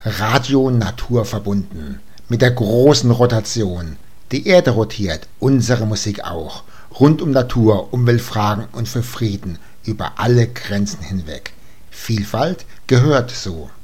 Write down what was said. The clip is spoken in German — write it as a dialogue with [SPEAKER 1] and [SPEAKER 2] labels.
[SPEAKER 1] Radio Natur verbunden. Mit der großen Rotation. Die Erde rotiert, unsere Musik auch. Rund um Natur, Umweltfragen und für Frieden über alle Grenzen hinweg. Vielfalt gehört so.